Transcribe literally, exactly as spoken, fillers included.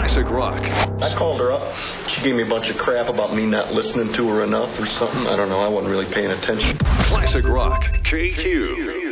Classic rock. I called her up. She gave me a bunch of crap about me not listening to her enough or something. I don't know. I wasn't really paying attention. Classic rock. K Q.